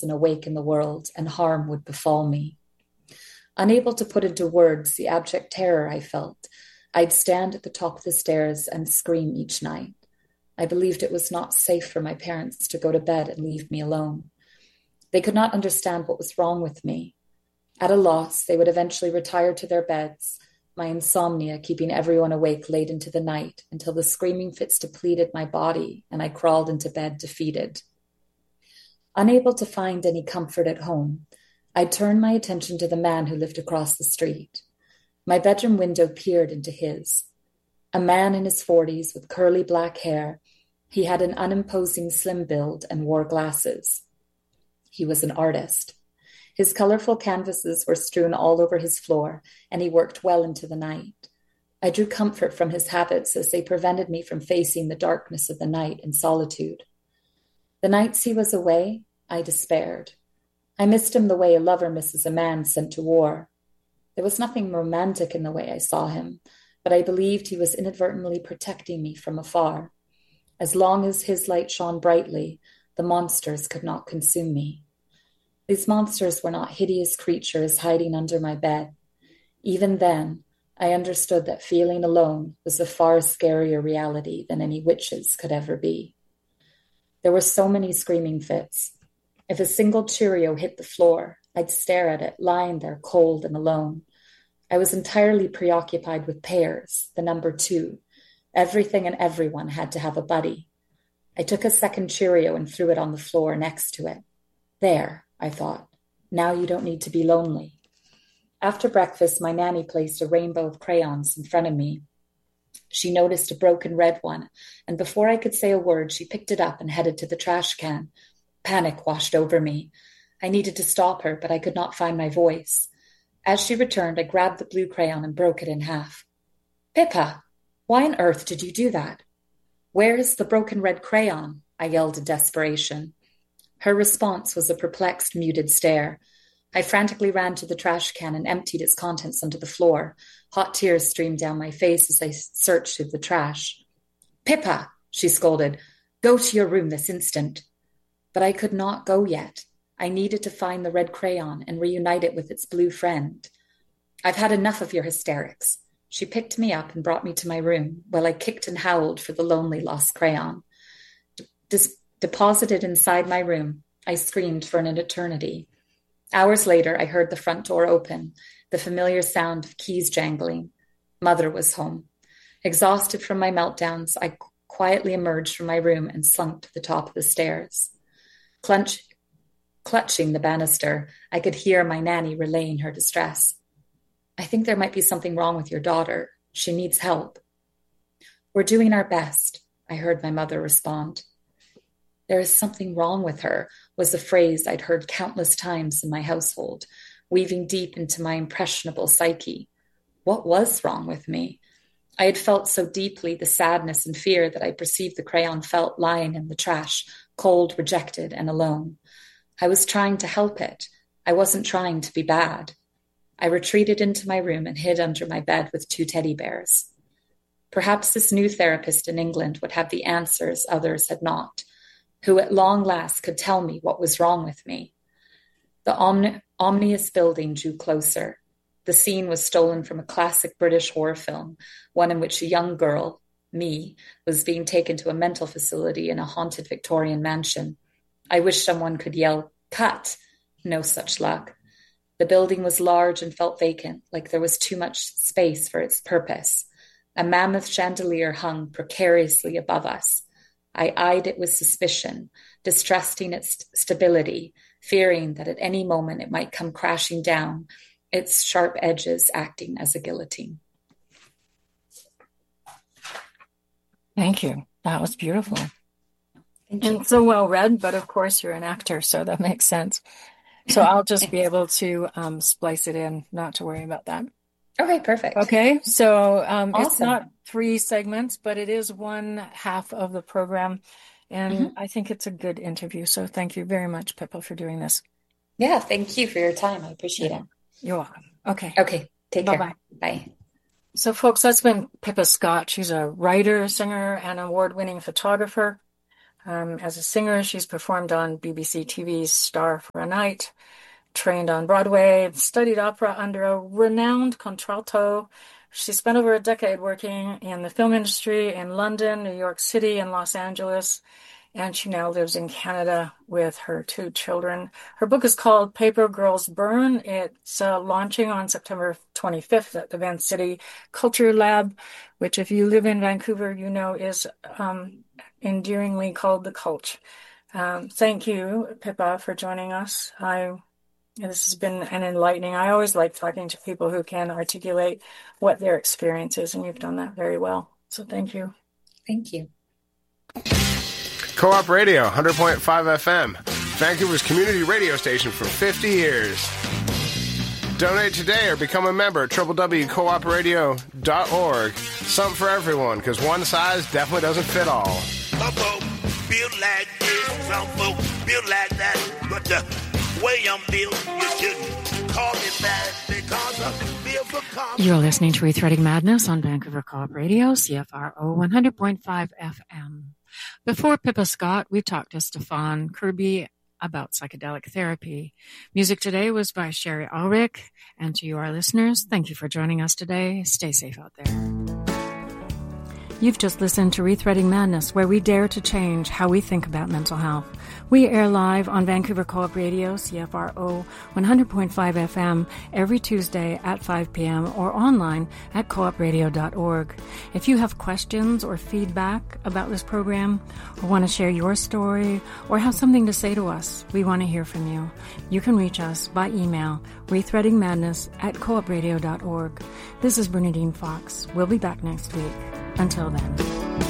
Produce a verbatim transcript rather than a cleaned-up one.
person awake in the world and harm would befall me. Unable to put into words the abject terror I felt, I'd stand at the top of the stairs and scream each night. I believed it was not safe for my parents to go to bed and leave me alone. They could not understand what was wrong with me. At a loss, they would eventually retire to their beds, my insomnia keeping everyone awake late into the night until the screaming fits depleted my body and I crawled into bed defeated. Unable to find any comfort at home, I turned my attention to the man who lived across the street. My bedroom window peered into his. A man in his forties with curly black hair, he had an unimposing slim build and wore glasses. He was an artist. His colorful canvases were strewn all over his floor, and he worked well into the night. I drew comfort from his habits as they prevented me from facing the darkness of the night in solitude. The nights he was away, I despaired. I missed him the way a lover misses a man sent to war. There was nothing romantic in the way I saw him, but I believed he was inadvertently protecting me from afar. As long as his light shone brightly, the monsters could not consume me. These monsters were not hideous creatures hiding under my bed. Even then, I understood that feeling alone was a far scarier reality than any witches could ever be. There were so many screaming fits. If a single Cheerio hit the floor, I'd stare at it, lying there cold and alone. I was entirely preoccupied with pairs, the number two. Everything and everyone had to have a buddy. I took a second Cheerio and threw it on the floor next to it. There, I thought. Now you don't need to be lonely. After breakfast, my nanny placed a rainbow of crayons in front of me. She noticed a broken red one, and before I could say a word, she picked it up and headed to the trash can. Panic washed over me. I needed to stop her, but I could not find my voice. As she returned, I grabbed the blue crayon and broke it in half. Pippa, why on earth did you do that? Where is the broken red crayon? I yelled in desperation. Her response was a perplexed, muted stare. I frantically ran to the trash can and emptied its contents onto the floor. Hot tears streamed down my face as I searched through the trash. Pippa, she scolded, go to your room this instant. But I could not go yet. I needed to find the red crayon and reunite it with its blue friend. I've had enough of your hysterics. She picked me up and brought me to my room while I kicked and howled for the lonely lost crayon. Dis- deposited inside my room, I screamed for an eternity. Hours later, I heard the front door open, the familiar sound of keys jangling. Mother was home. Exhausted from my meltdowns, I quietly emerged from my room and slunk to the top of the stairs. Clutch, clutching the banister, I could hear my nanny relaying her distress. I think there might be something wrong with your daughter. She needs help. We're doing our best, I heard my mother respond. There is something wrong with her, was a phrase I'd heard countless times in my household, weaving deep into my impressionable psyche. What was wrong with me? I had felt so deeply the sadness and fear that I perceived the crayon felt lying in the trash, cold, rejected, and alone. I was trying to help it. I wasn't trying to be bad. I retreated into my room and hid under my bed with two teddy bears. Perhaps this new therapist in England would have the answers others had not, who at long last could tell me what was wrong with me. The omni- ominous building drew closer. The scene was stolen from a classic British horror film, one in which a young girl, me, was being taken to a mental facility in a haunted Victorian mansion. I wish someone could yell, cut! No such luck. The building was large and felt vacant, like there was too much space for its purpose. A mammoth chandelier hung precariously above us. I eyed it with suspicion, distrusting its stability, fearing that at any moment it might come crashing down, its sharp edges acting as a guillotine. Thank you. That was beautiful. Thank you. And so well read, but of course you're an actor, so that makes sense. So I'll just be able to um, splice it in, not to worry about that. Okay, perfect. Okay, so um, Awesome. It's not three segments, but it is one half of the program. And Mm-hmm. I think it's a good interview. So thank you very much, Pippa, for doing this. Yeah, thank you for your time. I appreciate it. You're welcome. Okay. Okay, take Bye-bye. care. Bye. So, folks, that's been Pippa Scott. She's a writer, singer, and award-winning photographer. Um, as a singer, she's performed on B B C T V's Star for a Night, trained on Broadway, studied opera under a renowned contralto. She spent over a decade working in the film industry in London, New York City, and Los Angeles, and she now lives in Canada with her two children. Her book is called Paper Girls Burn. It's uh, launching on September twenty-fifth at the Van City Culture Lab, which if you live in Vancouver, you know is um, endearingly called the Culture. Um, thank you, Pippa, for joining us. I This has been an enlightening. I always like talking to people who can articulate what their experience is, and you've done that very well. So thank you. Thank you. Co-op Radio, one hundred point five F M, Vancouver's community radio station for fifty years. Donate today or become a member at w w w dot co op radio dot org. Something for everyone, because one size definitely doesn't fit all. Some folks build like this, some folks build like that, but the way I'm built, you shouldn't call me back because I'm built for comfort. You're listening to Rethreading Madness on Vancouver Co-op Radio, C F R O one hundred point five F M. Before Pippa Scott, we talked to Stefan Kirby about psychedelic therapy. Music today was by Sherry Ulrich. And to you, our listeners, thank you for joining us today. Stay safe out there. You've just listened to Rethreading Madness, where we dare to change how we think about mental health. We air live on Vancouver Co-op Radio, C F R O one hundred point five F M, every Tuesday at five p.m. or online at co op radio dot org. If you have questions or feedback about this program, or want to share your story, or have something to say to us, we want to hear from you. You can reach us by email, rethreadingmadness at co op radio dot org. This is Bernadine Fox. We'll be back next week. Until then.